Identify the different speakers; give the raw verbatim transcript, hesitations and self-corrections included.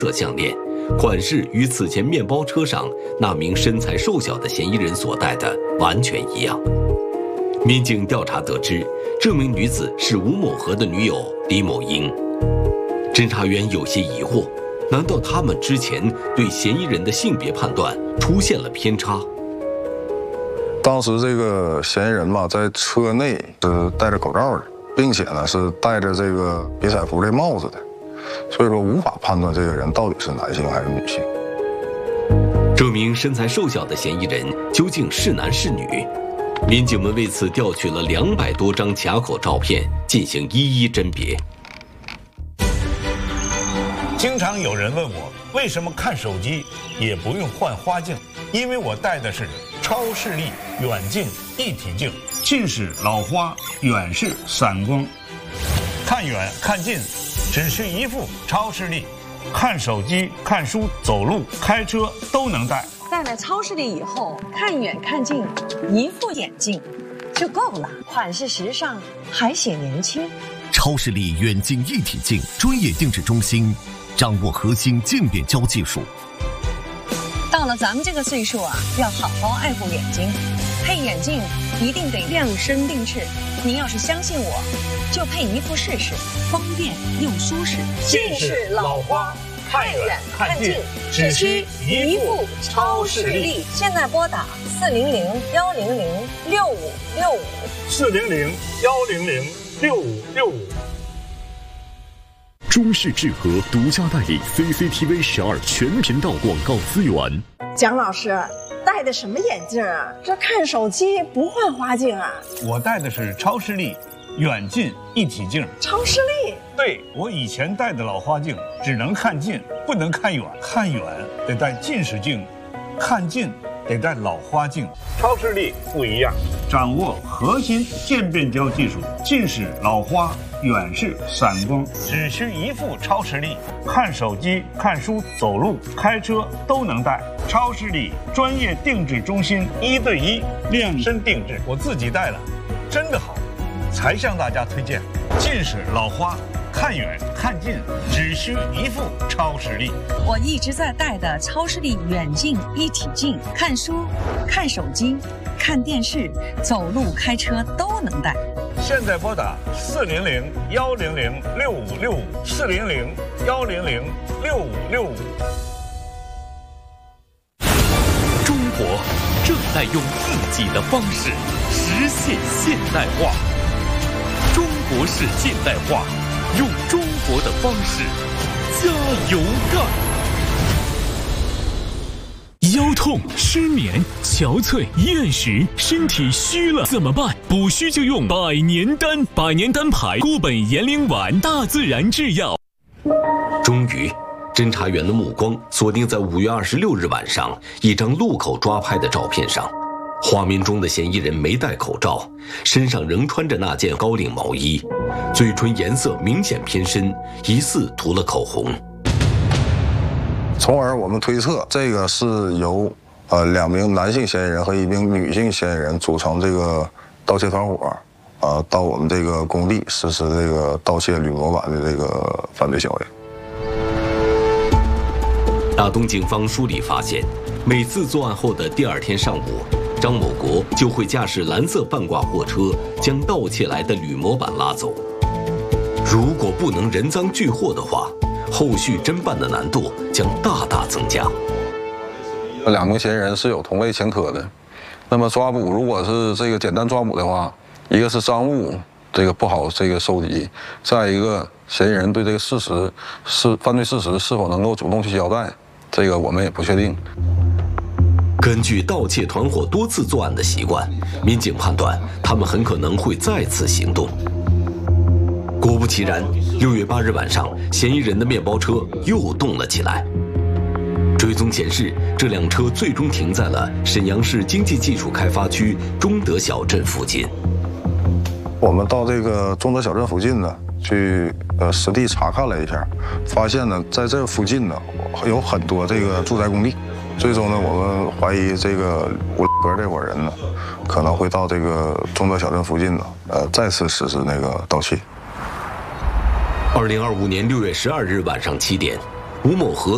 Speaker 1: 色项链，款式与此前面包车上那名身材瘦小的嫌疑人所戴的完全一样。民警调查得知，这名女子是吴某和的女友李某英。侦查员有些疑惑，难道他们之前对嫌疑人的性别判断出现了偏差？
Speaker 2: 当时这个嫌疑人嘛，在车内是戴着口罩的，并且呢是戴着这个迷彩服的帽子的，所以说无法判断这个人到底是男性还是女性。
Speaker 1: 这名身材瘦小的嫌疑人究竟是男是女？民警们为此调取了两百多张卡口照片进行一一甄别。
Speaker 3: 经常有人问我，为什么看手机也不用换花镜？因为我戴的是超视力远近一体镜，近视、老花、远视、散光，看远看近只需一副超视力，看手机、看书、走路、开车都能戴。
Speaker 4: 戴了超视力以后，看远看近，一副眼镜就够了，款式时尚，还显年轻。
Speaker 5: 超视力远近一体镜专业定制中心，掌握核心渐变焦技术。
Speaker 4: 到了咱们这个岁数啊，要好好爱护眼睛，配眼镜一定得量身定制。您要是相信我，就配一副试试，方便又舒适。
Speaker 3: 近视、老花，看远看近，只需一副超视力。
Speaker 4: 现在拨打四零零幺零零六五六五，
Speaker 3: 四零零幺零零六五六五。
Speaker 6: 中视智和独家代理 C C T V 十二全频道广告资源。
Speaker 7: 蒋老师戴的什么眼镜啊？这看手机不换花镜啊？
Speaker 3: 我戴的是超视力远近一体镜。
Speaker 7: 超视力？
Speaker 3: 对，我以前戴的老花镜只能看近，不能看远，看远得戴近视镜，看近得戴老花镜。超视力不一样，掌握核心渐变焦技术，近视、老花、远视、散光，只需一副超视力，看手机、看书、走路、开车都能戴。超视力专业定制中心，一对一量身定制，我自己戴了，真的好，才向大家推荐。近视、老花，看远看近只需一副超视力。
Speaker 4: 我一直在戴的超视力远近一体镜，看书、看手机、看电视、走路、开车都能戴。
Speaker 3: 现在拨打四零零幺零零六五六五，四零零幺零零六五六五。
Speaker 6: 中国正在用自己的方式实现现代化。中国式现代化，用中国的方式加油干！腰痛、失眠、憔悴、厌食，身体虚了怎么办？补虚就用百年丹，百年丹牌固本延龄丸，大自然制药。
Speaker 1: 终于，侦查员的目光锁定在五月二十六日晚上一张路口抓拍的照片上。画面中的嫌疑人没戴口罩，身上仍穿着那件高领毛衣，嘴唇颜色明显偏深，疑似涂了口红。
Speaker 2: 从而我们推测，这个是由呃两名男性嫌疑人和一名女性嫌疑人组成这个盗窃团伙，呃，到我们这个工地实施这个盗窃铝模板的这个犯罪行为。
Speaker 1: 大东警方梳理发现，每次作案后的第二天上午，张某国就会驾驶蓝色半挂货车将盗窃来的铝模板拉走。如果不能人赃俱获的话，后续侦办的难度将大大增加。
Speaker 2: 两名嫌疑人是有同类前科的，那么抓捕如果是这个简单抓捕的话，一个是赃物这个不好这个收集，再一个嫌疑人对这个事实是犯罪事实是否能够主动去交代，这个我们也不确定。
Speaker 1: 根据盗窃团伙多次作案的习惯，民警判断他们很可能会再次行动。果不其然，六月八日晚上，嫌疑人的面包车又动了起来。追踪显示，这辆车最终停在了沈阳市经济技术开发区中德小镇附近。
Speaker 2: 我们到这个中德小镇附近呢，去呃实地查看了一下，发现呢，在这附近呢有很多这个住宅工地。最终呢，我们怀疑这个吴哥这伙人呢，可能会到这个中德小镇附近呢，呃，再次实施那个盗窃。
Speaker 1: 二零二五年六月十二日晚上七点，吴某和